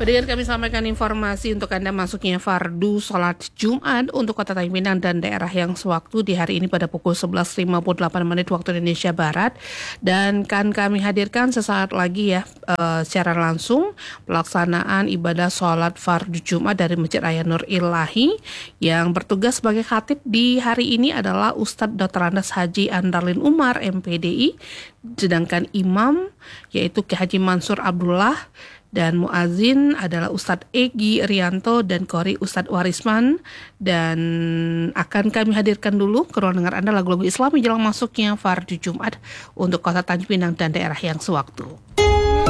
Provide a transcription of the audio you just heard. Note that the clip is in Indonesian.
Pendengar, kami sampaikan informasi untuk Anda masuknya fardu sholat Jumat untuk Kota Tanjung Pinang dan daerah yang sewaktu di hari ini pada pukul 11.58 menit waktu Indonesia Barat. Dan kan kami hadirkan sesaat lagi ya secara langsung pelaksanaan ibadah sholat fardu Jumat dari Masjid Raya Nur Ilahi. Yang bertugas sebagai khatib di hari ini adalah Ustadz Dr. Andes Haji Andarlin Umar MPDI, sedangkan imam yaitu Ki Haji Mansur Abdullah, dan muazin adalah Ustadz Egi Rianto dan Qori Ustadz Warisman. Dan akan kami hadirkan dulu ke ruang dengar Anda lagu-lagu Islami jelang masuknya fardu Jumat untuk Kota Tanjung Pinang dan daerah yang sewaktu.